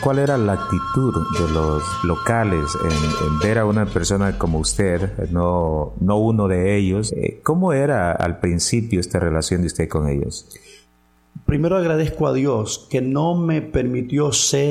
¿cuál era la actitud de los locales en ver a una persona como usted, no uno de ellos? ¿Cómo era al principio esta relación de usted con ellos? Primero agradezco a Dios que no me permitió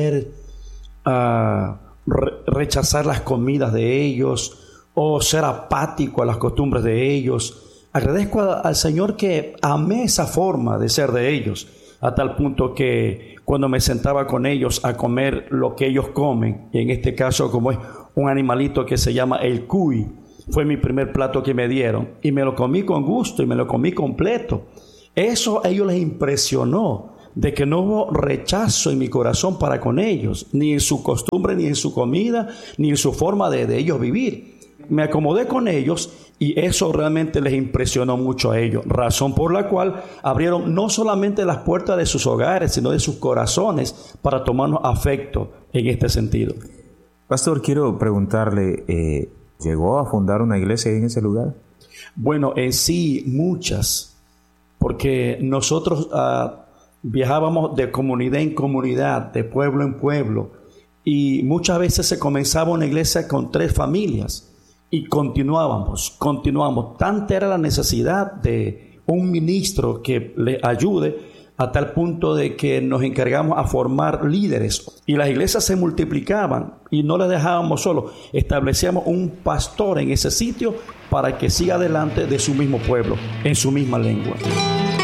rechazar las comidas de ellos o ser apático a las costumbres de ellos. Agradezco al Señor que amé esa forma de ser de ellos, a tal punto que cuando me sentaba con ellos a comer lo que ellos comen, y en este caso como es un animalito que se llama el cuy, fue mi primer plato que me dieron y me lo comí con gusto y me lo comí completo. Eso a ellos les impresionó, de que no hubo rechazo en mi corazón para con ellos, ni en su costumbre, ni en su comida, ni en su forma de ellos vivir. Me acomodé con ellos y eso realmente les impresionó mucho a ellos, razón por la cual abrieron no solamente las puertas de sus hogares, sino de sus corazones para tomarnos afecto en este sentido. Pastor, quiero preguntarle, ¿llegó a fundar una iglesia en ese lugar? Bueno, en sí, muchas. Porque nosotros viajábamos de comunidad en comunidad, de pueblo en pueblo, y muchas veces se comenzaba una iglesia con 3 familias y continuábamos. Tanta era la necesidad de un ministro que le ayude a tal punto de que nos encargamos a formar líderes y las iglesias se multiplicaban y no las dejábamos solos. Establecíamos un pastor en ese sitio para que siga adelante de su mismo pueblo, en su misma lengua.